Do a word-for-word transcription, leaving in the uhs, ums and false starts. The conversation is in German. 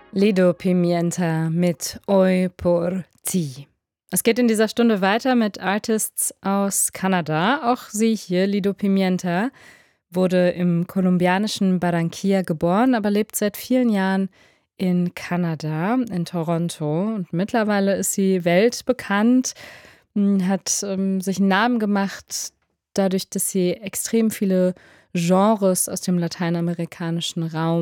Lido Pimienta mit Hoy por ti. Es geht in dieser Stunde weiter mit Artists aus Kanada. Auch sie hier, Lido Pimienta, wurde im kolumbianischen Barranquilla geboren, aber lebt seit vielen Jahren in Kanada, in Toronto. Und mittlerweile ist sie weltbekannt, m, hat ähm, sich einen Namen gemacht, dadurch, dass sie extrem viele Genres aus dem lateinamerikanischen Raum